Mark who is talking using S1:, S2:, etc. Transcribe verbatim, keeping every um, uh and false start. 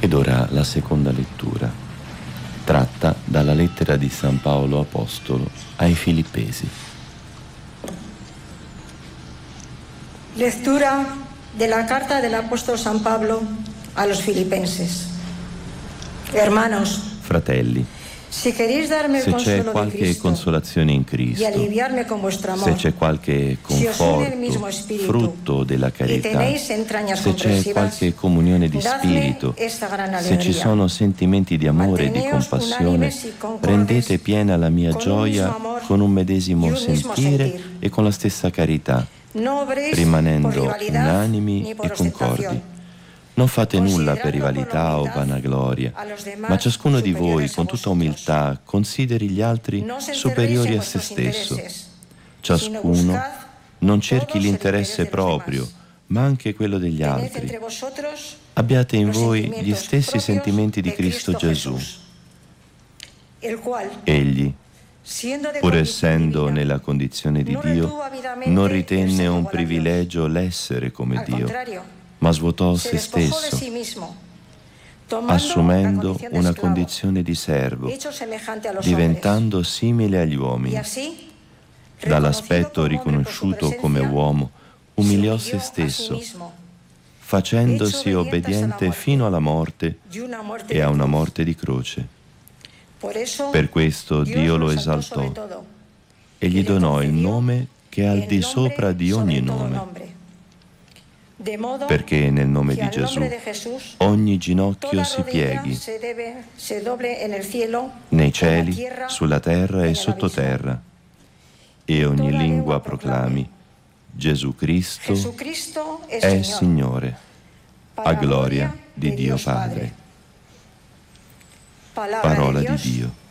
S1: Ed ora la seconda lettura, tratta dalla lettera di San Paolo Apostolo ai Filippesi.
S2: Lectura della carta dell'Apostolo San Pablo a los Filipenses. Hermanos,
S1: Fratelli,
S2: si queréis darme el
S1: se c'è
S2: consuelo de
S1: qualche
S2: Cristo
S1: consolazione in
S2: y
S1: Cristo,
S2: aliviarme con vuestro amor,
S1: se c'è qualche
S2: si os une el mismo
S1: conforto,
S2: espíritu
S1: frutto della
S2: y
S1: carità,
S2: tenéis entrañas
S1: se c'è
S2: comprensivas,
S1: qualche comunione di
S2: dadme
S1: spirito,
S2: esta gran
S1: se ci
S2: alegría.
S1: sono sentimenti di amore e di
S2: Manteneos
S1: compassione,
S2: unánimes y concordes,
S1: rendete piena la mia
S2: con un
S1: gioia
S2: mismo amor
S1: con un medesimo
S2: y un mismo
S1: sentire
S2: sentir.
S1: e con la stessa carità,
S2: No obréis por
S1: rimanendo
S2: rivalidad
S1: unanimi
S2: ni por
S1: e concordi.
S2: ostentación.
S1: Non fate nulla per
S2: Considerando
S1: rivalità o
S2: con la umildad
S1: vanagloria,
S2: a los demás
S1: ma ciascuno di voi,
S2: superiores a
S1: con tutta
S2: vosotros.
S1: umiltà, consideri gli altri
S2: No os encerréis
S1: superiori
S2: en
S1: a se
S2: vuestros
S1: stesso.
S2: intereses, sino
S1: Ciascuno
S2: buscad
S1: non cerchi
S2: todos el
S1: l'interesse
S2: interés de los
S1: proprio,
S2: demás.
S1: ma anche quello degli
S2: Tened
S1: altri.
S2: entre vosotros
S1: Abbiate in
S2: los
S1: voi gli
S2: sentimientos
S1: stessi
S2: propios
S1: sentimenti di
S2: de
S1: Cristo Gesù.
S2: Jesús, el cual,
S1: Egli,
S2: siendo de
S1: pur
S2: condición
S1: essendo
S2: divina,
S1: nella condizione di
S2: non
S1: Dio,
S2: retuvo avidamente
S1: non
S2: el
S1: ritenne
S2: ser
S1: un
S2: igual a
S1: privilegio l'essere come
S2: Al
S1: Dio,
S2: contrario,
S1: ma svuotò
S2: se
S1: se
S2: despojó de
S1: stesso,
S2: sí mismo, tomando
S1: assumendo
S2: la condición de
S1: una
S2: esclavo,
S1: condizione di servo,
S2: hecho semejante a los
S1: diventando simile agli
S2: hombres, y
S1: uomini.
S2: así,
S1: Dall'aspetto
S2: riconocido
S1: riconosciuto come uomo, umiliò se stesso, facendosi obbediente fino alla morte e a una morte di croce. Per questo Dio lo esaltò e gli donò il nome che è al di sopra di ogni nome, perché nel nome di Gesù ogni ginocchio si pieghi, nei cieli, sulla terra e sottoterra, e ogni lingua proclami: Gesù Cristo è Signore, a gloria di Dio Padre. Parola di Dio.